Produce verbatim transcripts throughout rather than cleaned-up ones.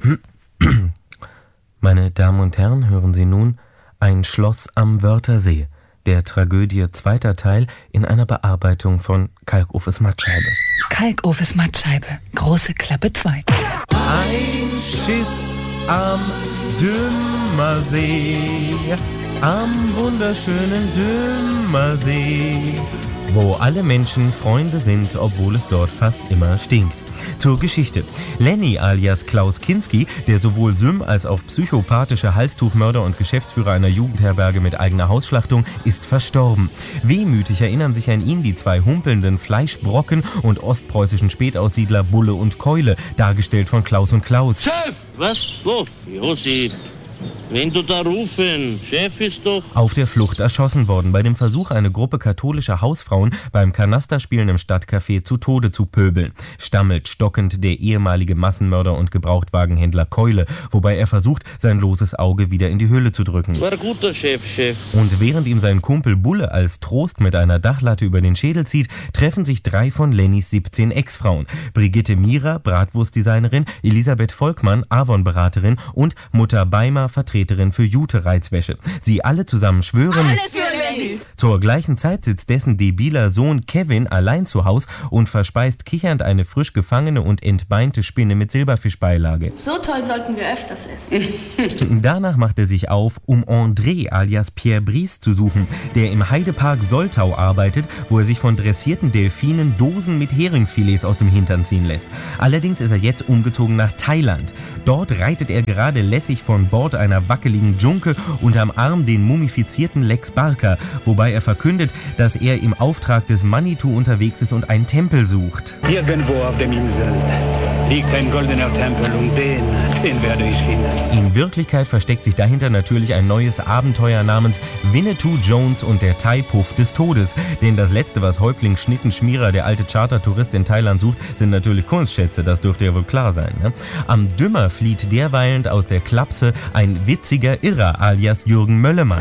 Meine Damen und Herren, hören Sie nun Ein Schloss am Wörthersee, der Tragödie zweiter Teil in einer Bearbeitung von Kalkofes Mattscheibe. Kalkofes Mattscheibe, große Klappe zwei. Ein Schiss am Dümmersee, am wunderschönen Dümmersee, wo alle Menschen Freunde sind, obwohl es dort fast immer stinkt. Zur Geschichte. Lenny alias Klaus Kinski, der sowohl Sym als auch psychopathische Halstuchmörder und Geschäftsführer einer Jugendherberge mit eigener Hausschlachtung, ist verstorben. Wehmütig erinnern sich an ihn die zwei humpelnden Fleischbrocken und ostpreußischen Spätaussiedler Bulle und Keule, dargestellt von Klaus und Klaus. Chef! Was? Wo? Josi, wenn du da rufen, Chef ist doch... Auf der Flucht erschossen worden bei dem Versuch, eine Gruppe katholischer Hausfrauen beim Kanasterspielen im Stadtcafé zu Tode zu pöbeln. Stammelt stockend der ehemalige Massenmörder und Gebrauchtwagenhändler Keule, wobei er versucht, sein loses Auge wieder in die Hülle zu drücken. War guter Chef, Chef. Und während ihm sein Kumpel Bulle als Trost mit einer Dachlatte über den Schädel zieht, treffen sich drei von Lennys siebzehn Ex-Frauen. Brigitte Mierer, Bratwurstdesignerin, Elisabeth Volkmann, Avon-Beraterin und Mutter Beimer, Vertreterin für Jute-Reizwäsche. Sie alle zusammen schwören, alles für Lenny. Zur gleichen Zeit sitzt dessen debiler Sohn Kevin allein zu Haus und verspeist kichernd eine frisch gefangene und entbeinte Spinne mit Silberfischbeilage. So toll sollten wir öfters essen. Danach macht er sich auf, um André alias Pierre Brice zu suchen, der im Heidepark Soltau arbeitet, wo er sich von dressierten Delfinen Dosen mit Heringsfilets aus dem Hintern ziehen lässt. Allerdings ist er jetzt umgezogen nach Thailand. Dort reitet er gerade lässig von Bord einer wackeligen Junke und am Arm den mumifizierten Lex Barker, wobei er verkündet, dass er im Auftrag des Manitou unterwegs ist und einen Tempel sucht. Irgendwo auf dem Insel liegt ein goldener Tempel und den, den werde ich finden. In Wirklichkeit versteckt sich dahinter natürlich ein neues Abenteuer namens Winnetou Jones und der Thai-Puff des Todes. Denn das letzte, was Häuptling Schnittenschmierer, der alte Chartertourist in Thailand, sucht, sind natürlich Kunstschätze, das dürfte ja wohl klar sein. Ne? Am Dümmer flieht derweilend aus der Klapse ein witziger Irrer alias Jürgen Möllemann.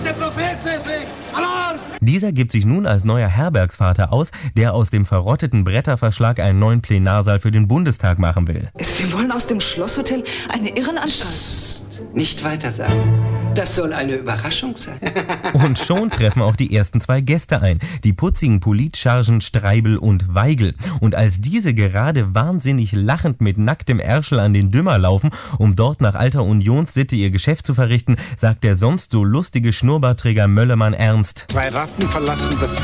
Dieser gibt sich nun als neuer Herbergsvater aus, der aus dem verrotteten Bretterverschlag einen neuen Plenarsaal für den Bundestag machen will. Sie wollen aus dem Schlosshotel eine Irrenanstalt? Nicht weiter sagen. Das soll eine Überraschung sein. Und schon treffen auch die ersten zwei Gäste ein, die putzigen Politchargen Streibel und Weigel. Und als diese gerade wahnsinnig lachend mit nacktem Ärschel an den Dümmer laufen, um dort nach alter Unionssitte ihr Geschäft zu verrichten, sagt der sonst so lustige Schnurrbartträger Möllemann ernst: Zwei Ratten verlassen das